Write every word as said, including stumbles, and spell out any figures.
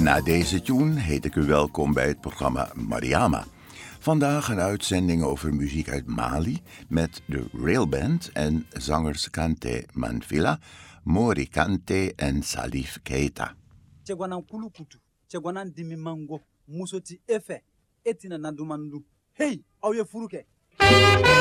Na deze tune heet ik u welkom bij het programma Mariama. Vandaag een uitzending over muziek uit Mali met de Railband en zangers Kante Manfila, Mori Kante en Salif Keita. Chegwanan kulukutu, chegwanan dimimango, musoti efe, etina nadumandu. Hey, auye furuke.